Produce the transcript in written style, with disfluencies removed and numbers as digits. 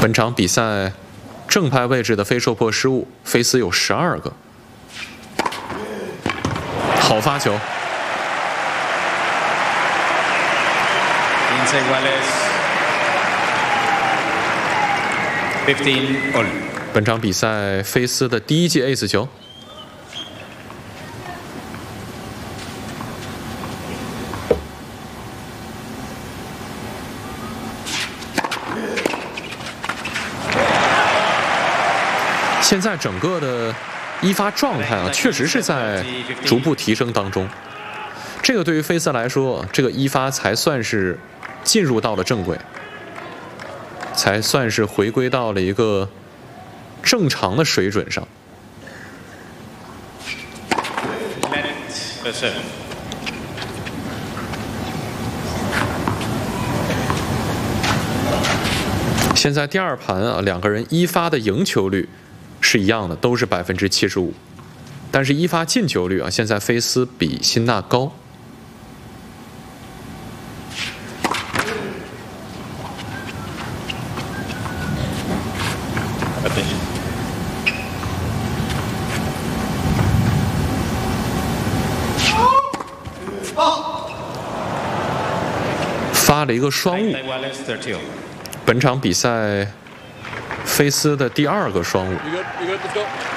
本场比赛正拍位置的非受迫失误，菲斯有12个。好发球。 15 all。 本场比赛菲斯的第1记 ace 球。现在整个的一发状态啊，确实是在逐步提升当中。这个对于菲斯来说，这个一发才算是进入到了正轨，才算是回归到了一个正常的水准上。现在第2盘啊，两个人一发的赢球率是一样的，都是75%，但是一发进球率啊，现在菲斯比辛纳高。发了一个双误。本场比赛菲斯的第2个双误。